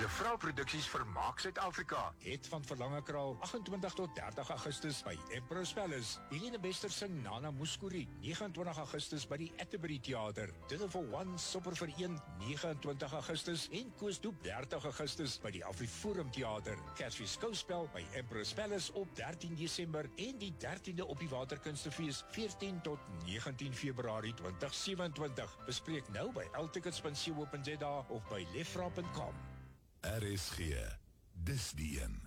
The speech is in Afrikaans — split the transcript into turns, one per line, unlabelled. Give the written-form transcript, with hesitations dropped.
Juffrou Produksies vermaak Suid-Afrika.
Het van Verlangekraal 28 tot 30 Augustus by Emperor's Palace. Helene Bester sing Nana Mouskouri 29 Augustus by die Atterbury Theater. Dinner for One Supper vir een 29 Augustus en Koos Doep 30 Augustus by die Afriforum Theater. Kersfees skouspel by Emperor's Palace op 13 Desember en die 13de op die Waterkunstefees 14 tot 19 Februarie 2027. Bespreek nou by ltickets.co.za of by lefra.com.
RSG, dis die een.